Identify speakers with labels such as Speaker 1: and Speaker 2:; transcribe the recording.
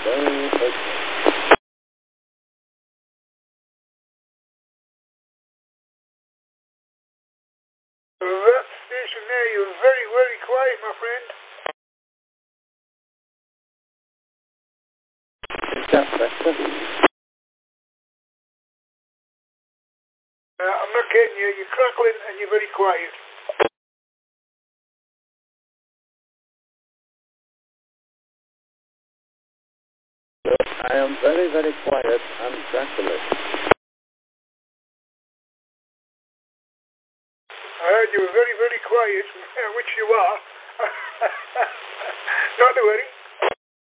Speaker 1: very okay.
Speaker 2: That station there, you're very, very quiet, my friend.
Speaker 1: Is that better?
Speaker 2: I'm not kidding you. You're crackling and you're very quiet.
Speaker 1: I am very, very quiet and crackly.
Speaker 2: I heard you were very, very quiet, which you are. Not to worry.